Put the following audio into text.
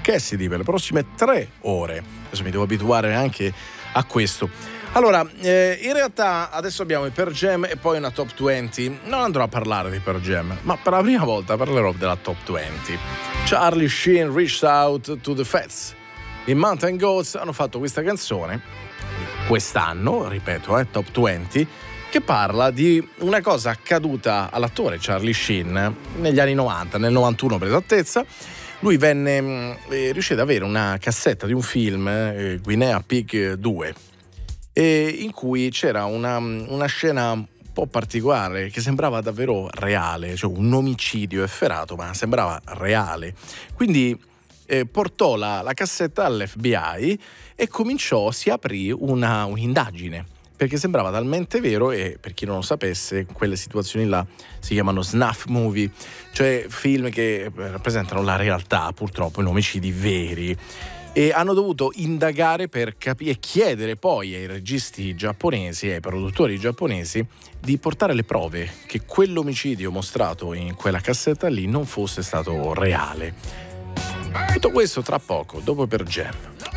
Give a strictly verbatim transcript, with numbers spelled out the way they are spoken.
Cassidy per le prossime tre ore. Adesso mi devo abituare anche a questo. Allora, eh, in realtà adesso abbiamo i Pearl Jam e poi una top venti. Non andrò a parlare di Pearl Jam, ma per la prima volta parlerò della top venti. Charlie Sheen, Reached Out to the Fats. I Mountain Goats hanno fatto questa canzone quest'anno, ripeto, eh, top venti, che parla di una cosa accaduta all'attore Charlie Sheen negli anni novanta, nel novantuno per esattezza. Lui venne eh, riuscì ad avere una cassetta di un film, eh, Guinea Pig due, eh, in cui c'era una, una scena un po' particolare che sembrava davvero reale, cioè un omicidio efferato, ma sembrava reale. Quindi eh, portò la, la cassetta all'F B I e cominciò, si aprì una, un'indagine, perché sembrava talmente vero. E per chi non lo sapesse, quelle situazioni là si chiamano snuff movie, cioè film che rappresentano la realtà, purtroppo, in omicidi veri. E hanno dovuto indagare per capire e chiedere poi ai registi giapponesi e ai produttori giapponesi di portare le prove che quell'omicidio mostrato in quella cassetta lì non fosse stato reale. Tutto questo tra poco, dopo Pearl Jam.